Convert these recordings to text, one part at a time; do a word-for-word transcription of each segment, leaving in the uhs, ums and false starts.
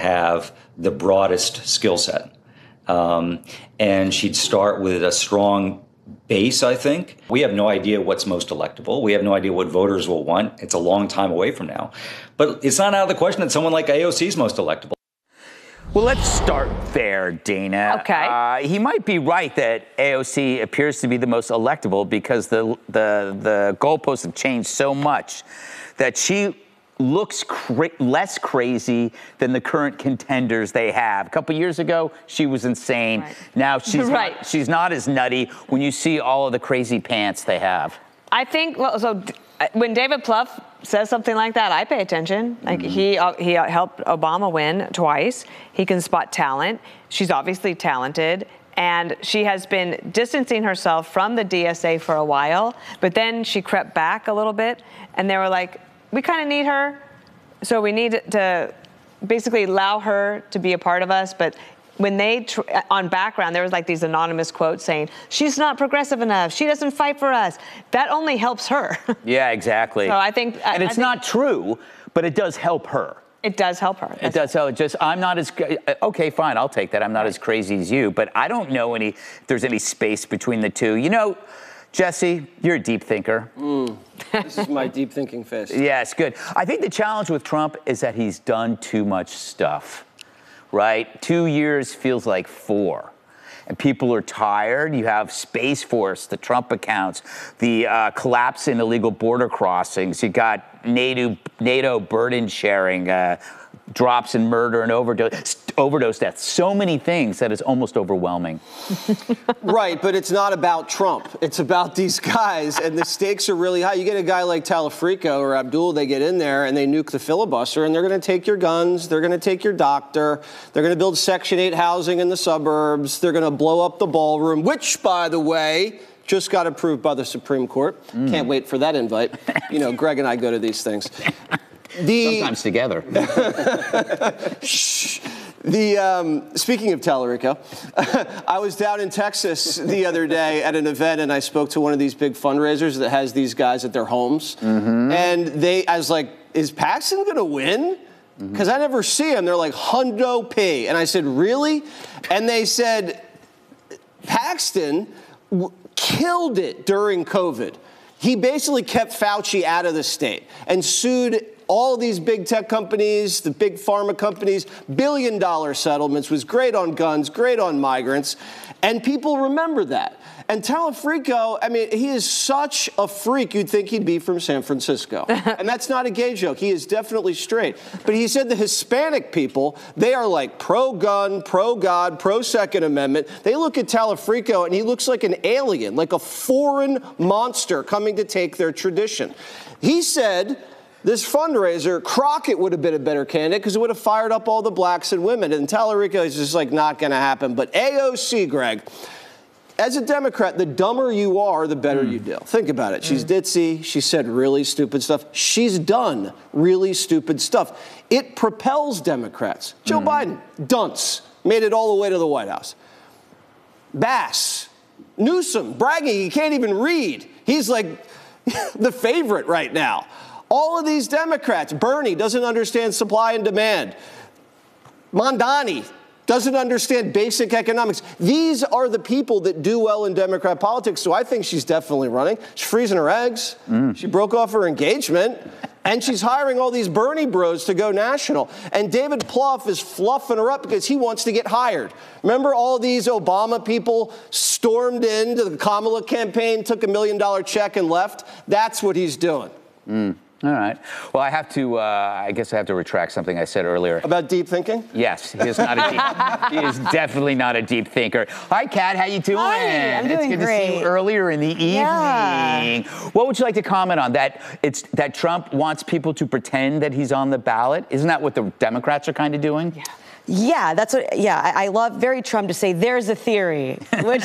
have the broadest skill set. Um, and she'd start with a strong base, I think. We have no idea what's most electable. We have no idea what voters will want. It's a long time away from now. But it's not out of the question that someone like A O C is most electable. Well, let's start there, Dana. Okay. Uh, he might be right that A O C appears to be the most electable because the the the goalposts have changed so much that she looks cra- less crazy than the current contenders they have. A couple years ago, she was insane. Right. Now she's right. not, she's not as nutty when you see all of the crazy pants they have. I think, well, so when David Plouffe says something like that, I pay attention. Like mm-hmm. he uh, he helped Obama win twice. He can spot talent. She's obviously talented. And she has been distancing herself from the D S A for a while. But then she crept back a little bit. And they were like, we kind of need her. So we need to basically allow her to be a part of us. But when they, tr- on background, there was like these anonymous quotes saying, she's not progressive enough. She doesn't fight for us. That only helps her. Yeah, exactly. So I think. And I, it's I think not true, but it does help her. It does help her. It does help. Just, I'm not as, okay, fine, I'll take that. I'm not as crazy as you, but I don't know any, if there's any space between the two. You know, Jesse, you're a deep thinker. Mm, this is my deep thinking fist. Yes, good. I think the challenge with Trump is that he's done too much stuff, right? Two years feels like four. And people are tired. You have Space Force, the Trump accounts, the uh, collapse in illegal border crossings. You got NATO, NATO burden sharing, uh, drops in murder and overdose, overdose deaths. So many things that is almost overwhelming. Right, but it's not about Trump. It's about these guys, and the stakes are really high. You get a guy like Talafrico or Abdul, they get in there and they nuke the filibuster, and they're going to take your guns, they're going to take your doctor, they're going to build Section eight housing in the suburbs, they're going to blow up the ballroom, which, by the way, just got approved by the Supreme Court. Mm. Can't wait for that invite. You know, Greg and I go to these things. The, Sometimes together. Shh. The um, speaking of Talarico, I was down in Texas the other day at an event, and I spoke to one of these big fundraisers that has these guys at their homes, mm-hmm. and they, I was like, "Is Paxton going to win?" Because mm-hmm. I never see him. They're like hundo p, and I said, "Really?" And they said, "Paxton w- killed it during COVID. He basically kept Fauci out of the state and sued." All these big tech companies, the big pharma companies, billion dollar settlements, was great on guns, great on migrants, and people remember that. And Talafrico, I mean, he is such a freak, you'd think he'd be from San Francisco. And that's not a gay joke. He is definitely straight. But he said the Hispanic people, they are like pro-gun, pro-God, pro-Second Amendment. They look at Talafrico, and he looks like an alien, like a foreign monster coming to take their tradition. He said, this fundraiser, Crockett would have been a better candidate because it would have fired up all the blacks and women. And Talarico is just like not going to happen. But A O C, Greg, as a Democrat, the dumber you are, the better mm. you do. Think about it. She's mm. ditzy. She said really stupid stuff. She's done really stupid stuff. It propels Democrats. Joe mm. Biden, dunce, made it all the way to the White House. Bass, Newsom, bragging he can't even read. He's like the favorite right now. All of these Democrats, Bernie doesn't understand supply and demand. Mondani doesn't understand basic economics. These are the people that do well in Democrat politics, so I think she's definitely running. She's freezing her eggs. Mm. She broke off her engagement, and she's hiring all these Bernie bros to go national. And David Plouffe is fluffing her up because he wants to get hired. Remember all these Obama people stormed into the Kamala campaign, took a million dollar check and left? That's what he's doing. Mm. All right. Well, I have to, uh, I guess I have to retract something I said earlier. About deep thinking? Yes, he is not a deep, he is definitely not a deep thinker. Hi, Kat, how you doing? Hi, I'm doing great. It's good great. to see you earlier in the evening. Yeah. What would you like to comment on that? It's that Trump wants people to pretend that he's on the ballot. Isn't that what the Democrats are kind of doing? Yeah. Yeah, that's what, yeah, I, I love very Trump to say, there's a theory, which,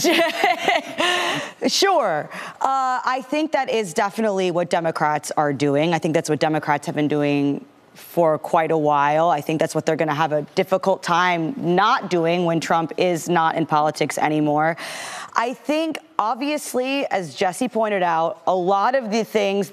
sure. Uh, I think that is definitely what Democrats are doing. I think that's what Democrats have been doing for quite a while. I think that's what they're going to have a difficult time not doing when Trump is not in politics anymore. I think, obviously, as Jesse pointed out, a lot of the things that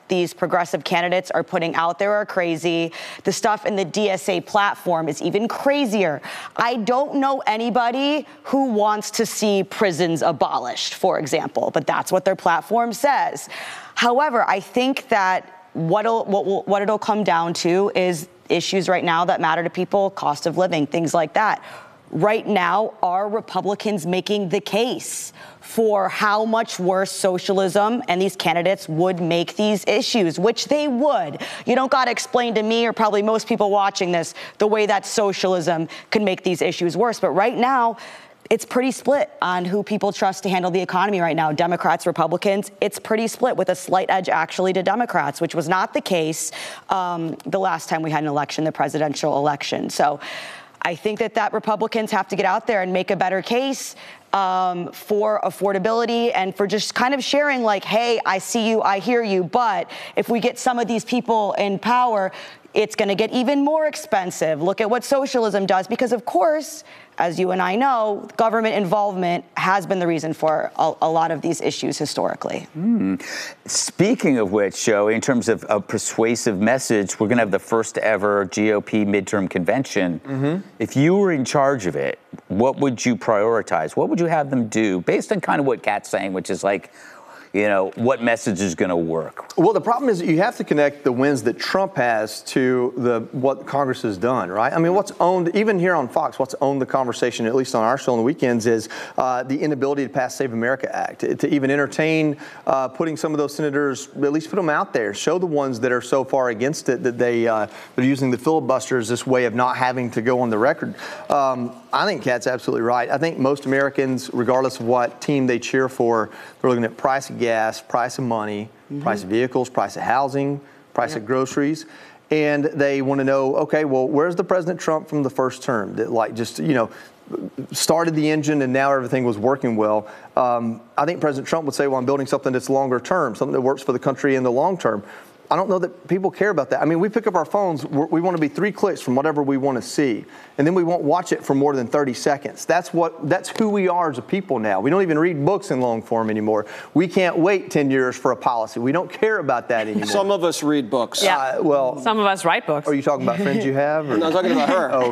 these progressive candidates are putting out there are crazy. The stuff in the D S A platform is even crazier. I don't know anybody who wants to see prisons abolished, for example, but that's what their platform says. However, I think that what'll, what, will, what it'll come down to is issues right now that matter to people, cost of living, things like that. Right now, are Republicans making the case for how much worse socialism and these candidates would make these issues, which they would. You don't got to explain to me or probably most people watching this the way that socialism can make these issues worse. But right now, it's pretty split on who people trust to handle the economy right now. Democrats, Republicans, it's pretty split with a slight edge actually to Democrats, which was not the case um, the last time we had an election, the presidential election. So I think that, that Republicans have to get out there and make a better case um, for affordability and for just kind of sharing like, hey, I see you, I hear you, but if we get some of these people in power, it's going to get even more expensive. Look at what socialism does, because of course, as you and I know, government involvement has been the reason for a, a lot of these issues historically. Mm. Speaking of which, Joe, in terms of a persuasive message, we're going to have the first ever G O P midterm convention. Mm-hmm. If you were in charge of it, what would you prioritize? What would you have them do based on kind of what Kat's saying, which is like, you know, what message is going to work? Well, the problem is that you have to connect the wins that Trump has to the what Congress has done, right? I mean, what's owned, even here on Fox, what's owned the conversation, at least on our show on the weekends, is uh, the inability to pass Save America Act, to, to even entertain uh, putting some of those senators, at least put them out there, show the ones that are so far against it that they, uh, they're using the filibuster as this way of not having to go on the record. Um, I think Kat's absolutely right. I think most Americans, regardless of what team they cheer for, they're looking at price of gas, price of money, mm-hmm. price of vehicles, price of housing, price yeah. of groceries. And they want to know, okay, well, where's the President Trump from the first term that like just, you know, started the engine and now everything was working well? Um, I think President Trump would say, well, I'm building something that's longer term, something that works for the country in the long term. I don't know that people care about that. I mean, we pick up our phones, we want to be three clicks from whatever we want to see, and then we won't watch it for more than thirty seconds. That's what, that's who we are as a people now. We don't even read books in long form anymore. We can't wait ten years for a policy. We don't care about that anymore. Some of us read books. Yeah. Uh, well, some of us write books. Are you talking about friends you have? Or? No, I'm talking about her. Oh.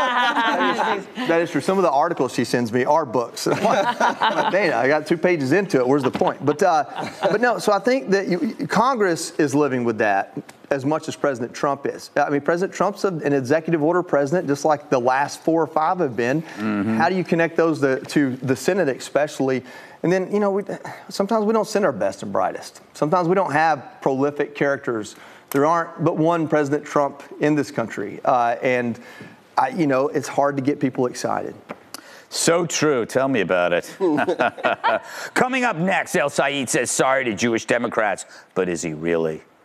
that, is, that is true. Some of the articles she sends me are books. I'm like, Dana, I got two pages into it. Where's the point? But, uh, but no, so I think that you, Congress is living with that as much as President Trump is. I mean, President Trump's an executive order president, just like the last four or five have been. Mm-hmm. How do you connect those to, to the Senate especially? And then, you know, we, sometimes we don't send our best and brightest. Sometimes we don't have prolific characters. There aren't but one President Trump in this country. Uh, and, I, you know, it's hard to get people excited. So true. Tell me about it. Coming up next, El Said says sorry to Jewish Democrats, but is he really?